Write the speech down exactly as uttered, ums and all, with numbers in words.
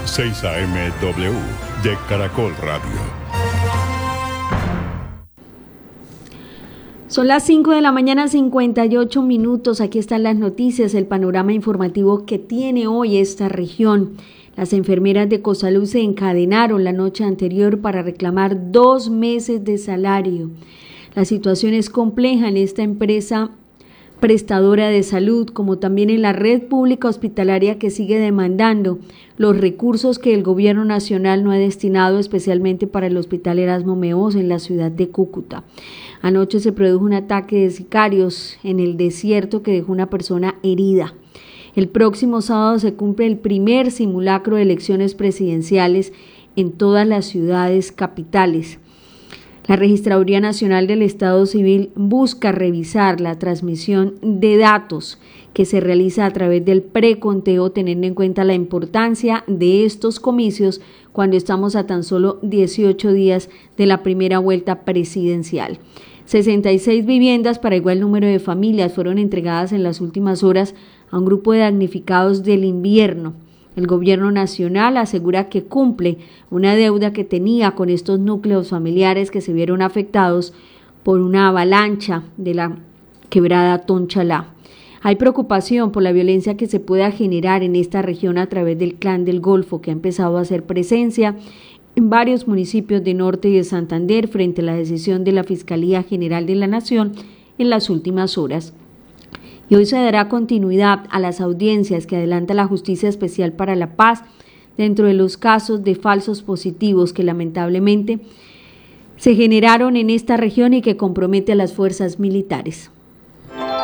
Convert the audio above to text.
seis A M W de Caracol Radio. Son las cinco de la mañana, cincuenta y ocho minutos. Aquí están las noticias, el panorama informativo que tiene hoy esta región. Las enfermeras de Cosalud se encadenaron la noche anterior para reclamar dos meses de salario. La situación es compleja en esta empresa prestadora de salud, como también en la red pública hospitalaria que sigue demandando los recursos que el gobierno nacional no ha destinado especialmente para el Hospital Erasmo Meoz en la ciudad de Cúcuta. Anoche se produjo un ataque de sicarios en el desierto que dejó una persona herida. El próximo sábado se cumple el primer simulacro de elecciones presidenciales en todas las ciudades capitales. La Registraduría Nacional del Estado Civil busca revisar la transmisión de datos que se realiza a través del preconteo, teniendo en cuenta la importancia de estos comicios cuando estamos a tan solo dieciocho días de la primera vuelta presidencial. sesenta y seis viviendas para igual número de familias fueron entregadas en las últimas horas a un grupo de damnificados del invierno. El gobierno nacional asegura que cumple una deuda que tenía con estos núcleos familiares que se vieron afectados por una avalancha de la quebrada Tonchalá. Hay preocupación por la violencia que se pueda generar en esta región a través del Clan del Golfo, que ha empezado a hacer presencia en varios municipios de Norte y de Santander frente a la decisión de la Fiscalía General de la Nación en las últimas horas. Y hoy se dará continuidad a las audiencias que adelanta la Justicia Especial para la Paz dentro de los casos de falsos positivos que lamentablemente se generaron en esta región y que compromete a las fuerzas militares.